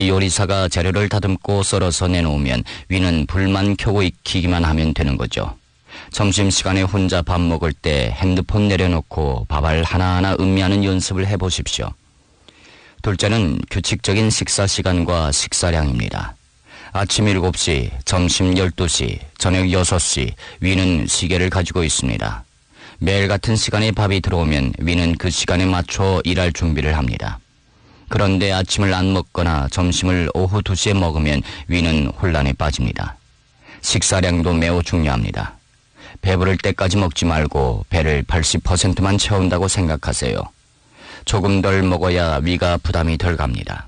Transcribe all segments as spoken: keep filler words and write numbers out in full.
요리사가 재료를 다듬고 썰어서 내놓으면 위는 불만 켜고 익히기만 하면 되는 거죠. 점심시간에 혼자 밥 먹을 때 핸드폰 내려놓고 밥알 하나하나 음미하는 연습을 해보십시오. 둘째는 규칙적인 식사 시간과 식사량입니다. 아침 일곱 시, 점심 열두 시, 저녁 여섯 시 위는 시계를 가지고 있습니다. 매일 같은 시간에 밥이 들어오면 위는 그 시간에 맞춰 일할 준비를 합니다. 그런데 아침을 안 먹거나 점심을 오후 두 시에 먹으면 위는 혼란에 빠집니다. 식사량도 매우 중요합니다. 배부를 때까지 먹지 말고 배를 팔십 퍼센트만 채운다고 생각하세요. 조금 덜 먹어야 위가 부담이 덜 갑니다.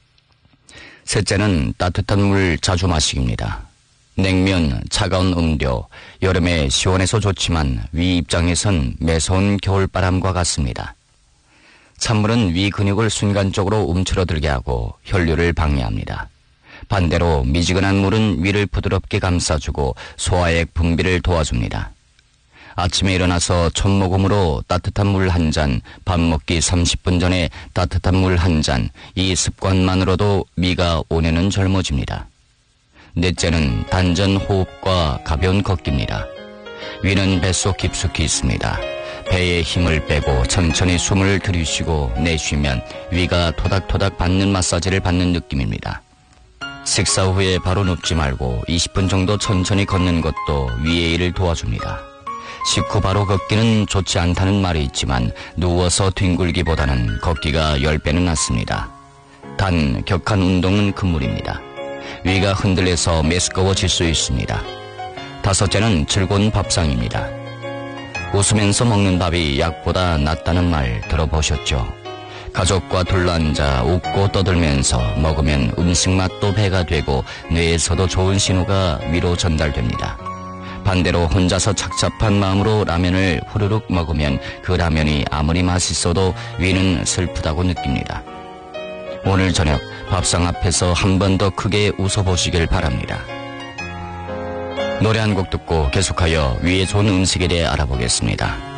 셋째는 따뜻한 물 자주 마시기입니다. 냉면, 차가운 음료, 여름에 시원해서 좋지만 위 입장에선 매서운 겨울바람과 같습니다. 찬물은 위 근육을 순간적으로 움츠러들게 하고 혈류를 방해합니다. 반대로 미지근한 물은 위를 부드럽게 감싸주고 소화액 분비를 도와줍니다. 아침에 일어나서 첫 모금으로 따뜻한 물 한 잔, 밥 먹기 삼십 분 전에 따뜻한 물 한 잔, 이 습관만으로도 위가 오 년은 젊어집니다. 넷째는 단전 호흡과 가벼운 걷기입니다. 위는 뱃속 깊숙이 있습니다. 배에 힘을 빼고 천천히 숨을 들이쉬고 내쉬면 위가 토닥토닥 받는 마사지를 받는 느낌입니다. 식사 후에 바로 눕지 말고 이십 분 정도 천천히 걷는 것도 위의 일을 도와줍니다. 식후 바로 걷기는 좋지 않다는 말이 있지만 누워서 뒹굴기보다는 걷기가 십 배는 낫습니다. 단 격한 운동은 금물입니다. 위가 흔들려서 메스꺼워질 수 있습니다. 다섯째는 즐거운 밥상입니다. 웃으면서 먹는 밥이 약보다 낫다는 말 들어보셨죠? 가족과 둘러앉아 웃고 떠들면서 먹으면 음식 맛도 배가 되고 뇌에서도 좋은 신호가 위로 전달됩니다. 반대로 혼자서 착잡한 마음으로 라면을 후루룩 먹으면 그 라면이 아무리 맛있어도 위는 슬프다고 느낍니다. 오늘 저녁 밥상 앞에서 한 번 더 크게 웃어보시길 바랍니다. 노래 한 곡 듣고 계속하여 위에 좋은 음식에 대해 알아보겠습니다.